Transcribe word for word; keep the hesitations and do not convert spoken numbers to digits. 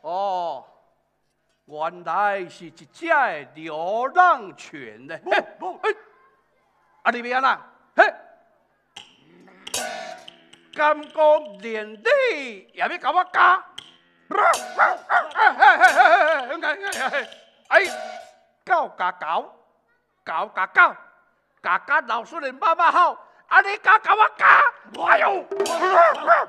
哦，原来是一只的流浪犬呢。嘿，哎，啊你要安那？嘿，敢讲连你也要甲我加？哎，狗加狗，狗加狗，家家老孙的妈妈好，啊你加甲我加，哎呦！